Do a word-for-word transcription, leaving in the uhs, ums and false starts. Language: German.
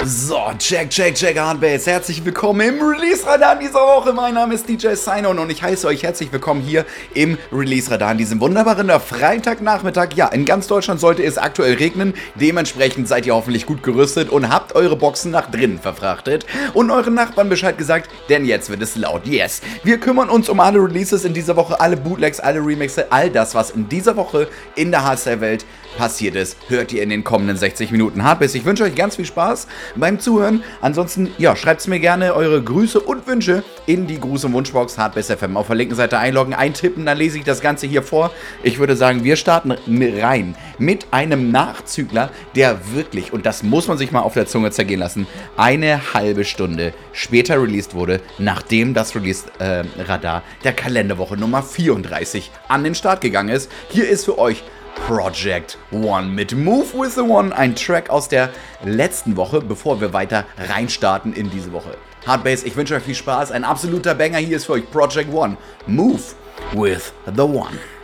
So, check, check, check, Hardbase. Herzlich willkommen im Release-Radar dieser Woche. Mein Name ist D J Sinon und ich heiße euch herzlich willkommen hier im Release-Radar an diesem wunderbaren Freitagnachmittag. Ja, in ganz Deutschland sollte es aktuell regnen. Dementsprechend seid ihr hoffentlich gut gerüstet und habt eure Boxen nach drinnen verfrachtet und euren Nachbarn Bescheid gesagt, denn jetzt wird es laut. Yes. Wir kümmern uns um alle Releases in dieser Woche, alle Bootlegs, alle Remixe, all das, was in dieser Woche in der Hardstyle-Welt passiert ist, hört ihr in den kommenden sechzig Minuten Hardbase. Ich wünsche euch ganz viel Spaß beim Zuhören. Ansonsten, ja, schreibt mir gerne eure Grüße und Wünsche in die Gruß- und Wunschbox Hardbase F M. Auf der linken Seite einloggen, eintippen, dann lese ich das Ganze hier vor. Ich würde sagen, wir starten rein mit einem Nachzügler, der wirklich, und das muss man sich mal auf der Zunge zergehen lassen, eine halbe Stunde später released wurde, nachdem das Release-Radar äh, der Kalenderwoche Nummer vierunddreißig an den Start gegangen ist. Hier ist für euch Project One mit Move with the One, ein Track aus der letzten Woche, bevor wir weiter reinstarten in diese Woche. Hardbase, ich wünsche euch viel Spaß, ein absoluter Banger, hier ist für euch Project One, Move with the One.